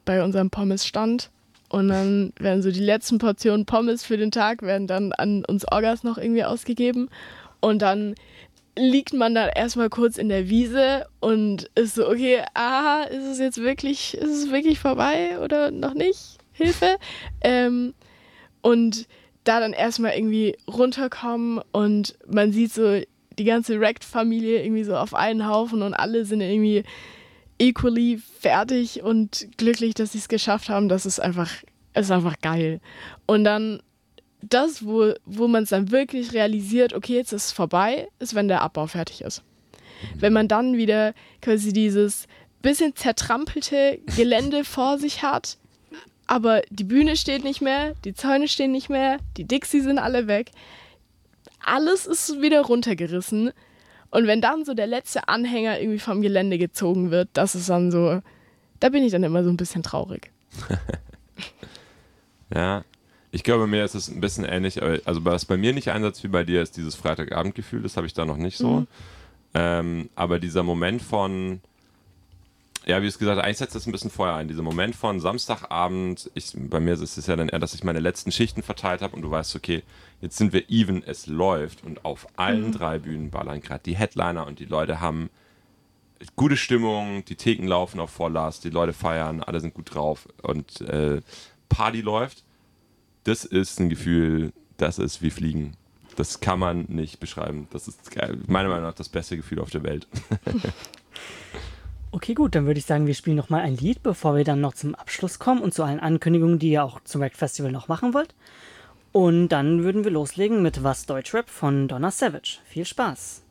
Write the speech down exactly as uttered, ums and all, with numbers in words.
bei unserem Pommesstand. Und dann werden so die letzten Portionen Pommes für den Tag werden dann an uns Orgas noch irgendwie ausgegeben. Und dann liegt man da erstmal kurz in der Wiese und ist so, okay, aha, ist es jetzt wirklich, ist es wirklich vorbei oder noch nicht? Hilfe. Ähm, und da dann erstmal irgendwie runterkommen und man sieht so die ganze Wrecked-Familie irgendwie so auf einen Haufen und alle sind irgendwie equally fertig und glücklich, dass sie es geschafft haben. Das ist einfach, ist einfach geil. Und dann das, wo, wo man es dann wirklich realisiert, okay, jetzt ist es vorbei, ist, wenn der Abbau fertig ist. Wenn man dann wieder quasi dieses bisschen zertrampelte Gelände vor sich hat, aber die Bühne steht nicht mehr, die Zäune stehen nicht mehr, die Dixie sind alle weg. Alles ist wieder runtergerissen. Und wenn dann so der letzte Anhänger irgendwie vom Gelände gezogen wird, das ist dann so, da bin ich dann immer so ein bisschen traurig. Ja, ich glaube, mir ist es ein bisschen ähnlich. Also was bei mir nicht Einsatz wie bei dir ist dieses Freitagabendgefühl, das habe ich da noch nicht so. Mhm. Ähm, aber dieser Moment von, ja, wie du es gesagt hast, eigentlich setzt das ein bisschen vorher ein. Dieser Moment von Samstagabend, ich, bei mir ist es ja dann eher, dass ich meine letzten Schichten verteilt habe und du weißt, okay, jetzt sind wir even, es läuft und auf allen mhm. drei Bühnen ballern gerade die Headliner und die Leute haben gute Stimmung, die Theken laufen auf Volllast, die Leute feiern, alle sind gut drauf und äh, Party läuft. Das ist ein Gefühl, das ist wie Fliegen. Das kann man nicht beschreiben. Das ist meiner Meinung nach das beste Gefühl auf der Welt. Okay, gut, dann würde ich sagen, wir spielen nochmal ein Lied, bevor wir dann noch zum Abschluss kommen und zu allen Ankündigungen, die ihr auch zum Wrecked Festival noch machen wollt. Und dann würden wir loslegen mit Was Deutschrap von Donna Savage. Viel Spaß!